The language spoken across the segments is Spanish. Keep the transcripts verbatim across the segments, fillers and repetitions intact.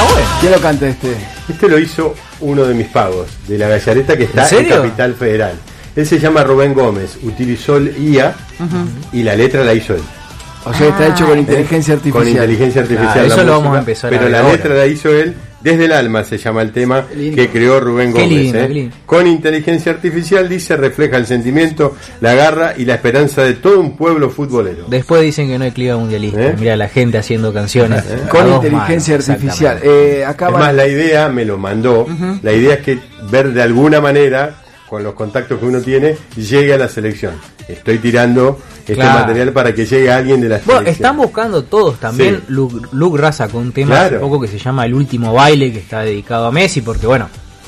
Ah, bueno. ¿Quién lo canta este? Este lo hizo uno de mis pagos, de la Gallareta, que está ¿En serio? en Capital Federal. Él se llama Rubén Gómez, utilizó el I A uh-huh. y la letra la hizo él. O sea, está hecho con inteligencia artificial. Con inteligencia artificial. Ah, eso la lo música, vamos a empezar pero a ver la ahora. letra la hizo él. Desde el alma se llama el tema que creó Rubén Qué Gómez. lindo, ¿eh? qué lindo. Con inteligencia artificial, dice, refleja el sentimiento, la garra y la esperanza de todo un pueblo futbolero. Después dicen que no hay clima mundialista. ¿Eh? Mira la gente haciendo canciones. ¿Eh? Con a dos inteligencia manos, artificial. exactamente. Eh, acá Es van- más, la idea me lo mandó. Uh-huh. La idea es que ver de alguna manera, con los contactos que uno tiene, llegue a la selección. Estoy tirando este Claro. material para que llegue a alguien de la Bueno, selección. están buscando todos también. Sí. Luke, Luke Raza con un tema Claro. hace poco que se llama El Último Baile, que está dedicado a Messi, porque bueno,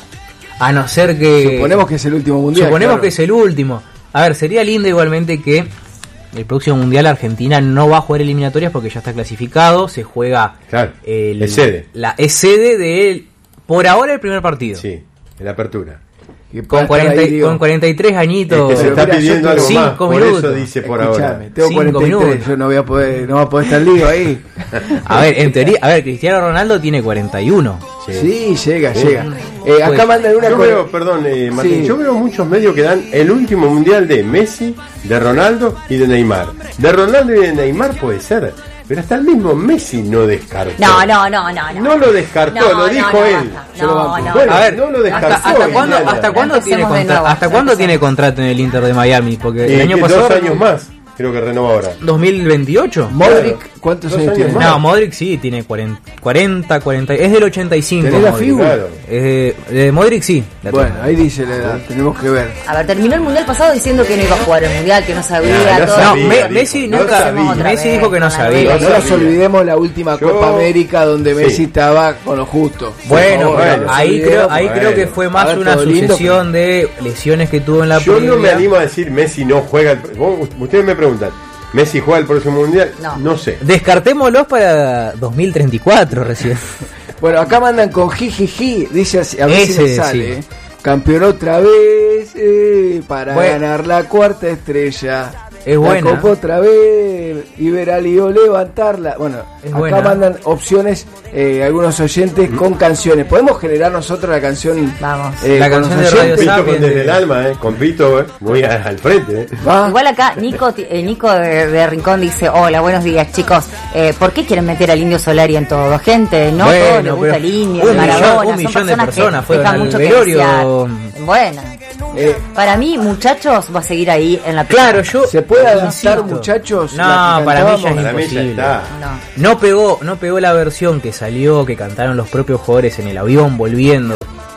a no ser que... Suponemos que es el último mundial. Suponemos claro. que es el último. A ver, sería lindo igualmente que el próximo mundial Argentina no va a jugar eliminatorias porque ya está clasificado. Se juega... Claro, el, es sede. La, es sede de, por ahora, el primer partido. Sí, en la apertura. Que pueda Con, estar cuarenta, ahí, digo, con cuarenta y tres añitos. Es que se está mira, pidiendo yo algo tengo más, cinco por minutos. eso dice por escuchame, ahora. tengo Cinco cuarenta y tres, minutos. yo no voy a poder, no va a poder estar lío ahí. A ver, en teoría, a ver, Cristiano Ronaldo tiene cuarenta y uno. Sí, llega, Sí. llega. Eh, acá Pues, mandan una Yo cosa- veo, perdón, eh, Martín, Sí. yo veo muchos medios que dan el último mundial de Messi, de Ronaldo y de Neymar. De Ronaldo y de Neymar puede ser, pero hasta el mismo Messi no descartó. No, no, no, no. No, No lo descartó, No, lo no, dijo no, él. basta. Yo lo No, banco. no, Bueno, A ver, no lo descartó. ¿hasta, hasta cuándo, Indiana. hasta cuándo tiene Empecemos de contra- nuevo, hasta cuándo empecemos. tiene contrato en el Inter de Miami? Porque Eh, el año que pasado dos años más, creo que renova ahora. dos mil veintiocho. Modric, ¿cuántos Dos años años tiene? más. No, Modric sí tiene cuarenta, cuarenta, cuarenta, es del ochenta y cinco. ¿Tenés la Modric. figura? Claro. Es de, de Modric sí. la Bueno, tengo. ahí dice la edad, tenemos que ver. A ver, terminó el mundial pasado diciendo que no iba a jugar el mundial, que no sabía, No, no todo. No, sabía, Me- dijo. Messi No nunca, sabía. Otra Messi vez, dijo que no con la sabía. No nos sabía. olvidemos la última Yo- Copa América donde Sí. Messi estaba con lo justo. Por Bueno, favor, bueno, no nos ahí olvidemos, creo, ahí bueno. creo que fue A más ver, una todo lindo, sucesión de lesiones que tuvo en la Yo no me previa. animo a decir Messi no juega. El, vos- ustedes me preguntan, ¿Messi juega el próximo mundial? No. sé. Descartémoslos para dos mil treinta y cuatro recién. Bueno, acá mandan con jijiji, dice así, a ver si Ese, me sale. sí. eh. Campeón otra vez eh, para Bueno. ganar la cuarta estrella. Es la buena. Copa otra vez y ver a Lío levantarla. Bueno, Es acá buena. mandan opciones eh, algunos oyentes con canciones. ¿Podemos generar nosotros la canción? Vamos. eh, La con canción los de Radio oyentes? Compito Sapiens con desde de- el alma, eh. Compito, eh. Muy a- al frente, eh. ¿Va? Igual acá Nico, ti- eh, Nico de, de Rincón dice, hola, buenos días chicos, eh, ¿por qué quieren meter al Indio Solari en todo? Gente, no Bueno, todos les gusta pero el Indio, un el millón- Maradona, un son millón de personas personas que fueron dejan al mucho que velorio. desear. Bueno, Eh, para mí, muchachos, va a seguir ahí en la Claro, yo ¿Se puede adaptar, insisto. muchachos? No, la que para mí ya es cantábamos? Para mí ya imposible. está. No. No pegó, no pegó la versión que salió, que cantaron los propios jugadores en el avión volviendo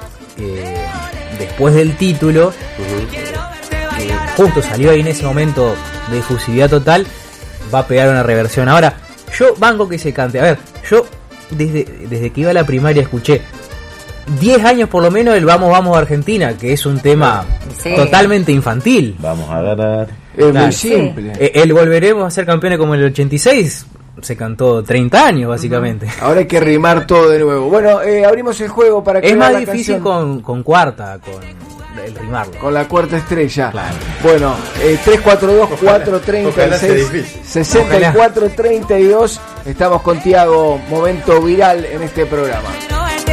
eh, después del título. Que justo salió ahí en ese momento de difusividad total. Va a pegar una reversión. Ahora, yo banco que se cante. A ver, yo desde, desde que iba a la primaria escuché diez años por lo menos el Vamos, Vamos Argentina, que es un tema Sí. totalmente infantil. Vamos a ganar. Es muy Claro. simple. Eh, El volveremos a ser campeones como en el ochenta y seis se cantó treinta años básicamente. Ahora hay que rimar todo de nuevo. Bueno, eh, abrimos el juego para Es crear más la difícil canción con, con cuarta, con el rimarlo. con la cuarta estrella. Claro. Bueno, eh, tres cuatro dos, cuatro Ojalá tres sea seis, difícil. sesenta y cuatro treinta y dos. Estamos con Tiago, momento viral en este programa.